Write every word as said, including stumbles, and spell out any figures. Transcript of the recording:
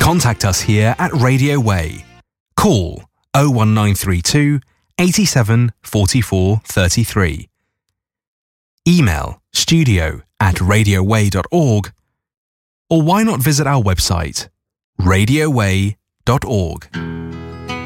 Contact us here at Radio Way. Call oh one nine three two, eighty-seven, forty-four, thirty-three. Email studio at radioway dot org, or why not visit our website, radioway dot org.